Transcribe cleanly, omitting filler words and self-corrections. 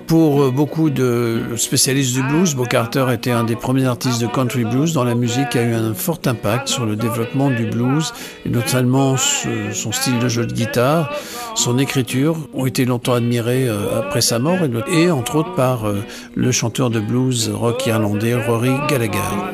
Pour beaucoup de spécialistes du blues, Bo Carter était un des premiers artistes de country blues dont la musique a eu un fort impact sur le développement du blues, et notamment son style de jeu de guitare, son écriture ont été longtemps admirés après sa mort, et entre autres par le chanteur de blues rock irlandais Rory Gallagher.